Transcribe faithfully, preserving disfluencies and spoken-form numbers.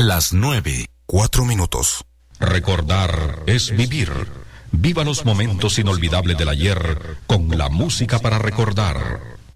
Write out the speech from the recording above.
Las nueve, cuatro minutos. Recordar es vivir. Viva los momentos inolvidables del ayer con la música para recordar.